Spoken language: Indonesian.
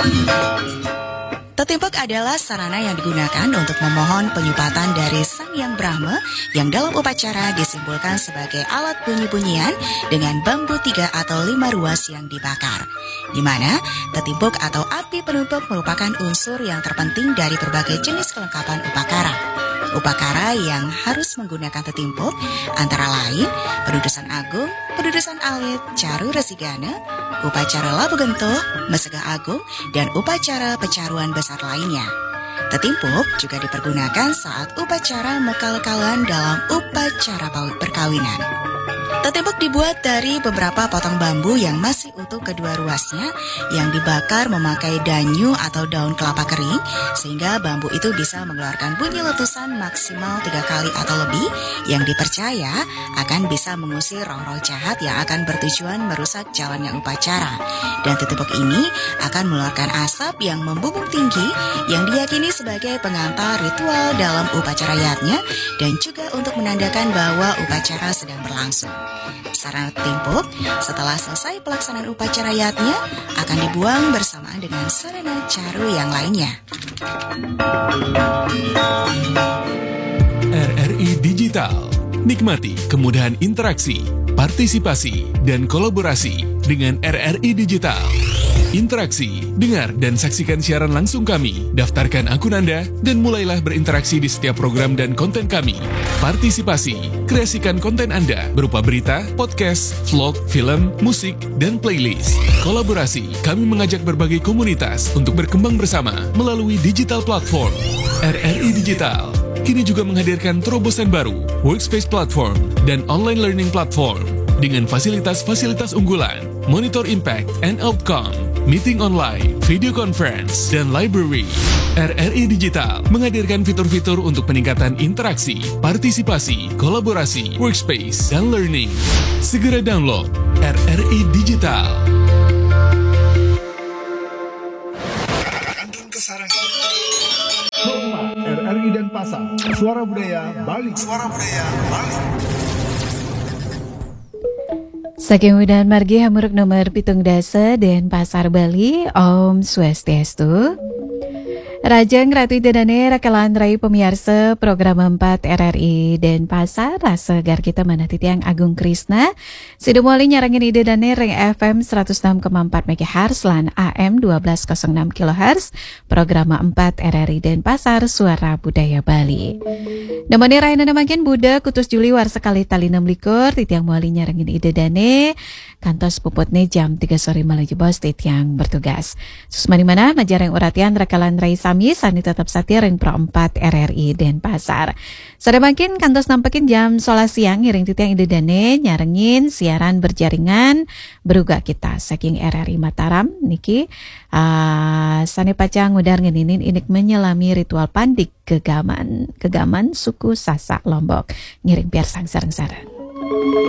Tetimpuk adalah sarana yang digunakan untuk memohon penyupatan dari Sang Hyang Brahma yang dalam upacara disimpulkan sebagai alat bunyi-bunyian dengan bambu 3 atau 5 ruas yang dibakar. Di mana tetimpuk atau api penumpuk merupakan unsur yang terpenting dari berbagai jenis kelengkapan upakara. Upakara yang harus menggunakan tetimpuk antara lain pedudusan agung, pedudusan alit, caru resigana, upacara labu gentuh, mesegah agung, dan upacara pecaruan besar lainnya. Tetimpuk juga dipergunakan saat upacara mekal-kalan dalam upacara perkawinan. Tetimpuk dibuat dari beberapa potong bambu yang masih utuh kedua ruasnya yang dibakar memakai danyu atau daun kelapa kering sehingga bambu itu bisa mengeluarkan bunyi letusan maksimal 3 kali atau lebih yang dipercaya akan bisa mengusir roh-roh jahat yang akan bertujuan merusak jalannya upacara. Dan tetimpuk ini akan mengeluarkan asap yang membumbung tinggi yang diyakini sebagai pengantar ritual dalam upacara yatnya dan juga untuk menandakan bahwa upacara sedang berlangsung. Sarana tetimpuk setelah selesai pelaksanaan upacara yatnya akan dibuang bersamaan dengan sarana caru yang lainnya. RRI Digital. Nikmati kemudahan interaksi, partisipasi, dan kolaborasi dengan RRI Digital. Interaksi, dengar dan saksikan siaran langsung kami, daftarkan akun Anda, dan mulailah berinteraksi di setiap program dan konten kami. Partisipasi, kreasikan konten Anda berupa berita, podcast, vlog, film, musik, dan playlist. Kolaborasi, kami mengajak berbagai komunitas untuk berkembang bersama melalui digital platform. RRI Digital kini juga menghadirkan terobosan baru, workspace platform, dan online learning platform dengan fasilitas-fasilitas unggulan, monitor impact and outcome, meeting online, video conference, dan library. RRI Digital menghadirkan fitur-fitur untuk peningkatan interaksi, partisipasi, kolaborasi, workspace, dan learning. Segera download RRI Digital. Kandung Kesarangan. RRI Denpasar, Suara Budaya Bali. Suara Budaya Bali. Saking udan margi hamuruk nomor pitung dasa Denpasar Bali. Om Swastiastu. Rajang Ratu Dedane Rakalan Rai pemirsa program 4 RRI Denpasar rasa gar kita manati tiang Agung Krisna sidumoli nyarangin ide dane ring FM 106,4 MHz lan AM 1206 kHz program 4 RRI Denpasar Suara Budaya Bali. Namanya Raina namakin Buddha Kutus Juli war sekali tali 6 likur titiang muali nyarangin ide dane kantos puputne jam 3 sore menuju bos titiang bertugas. Susmani mana majareng uratian Rakalan Rai Sami sani tetap setia ring pro 4 RRI Denpasar. Sore makin kantos nampekin jam 11 siang ngiring titiang ide dane nyarengin siaran berjaringan beruga kita saking RRI Mataram niki sani pacang ngudar ngeninin inik menyelami ritual pandik kegaman suku Sasak Lombok ngiring biar sang sareng-sareng.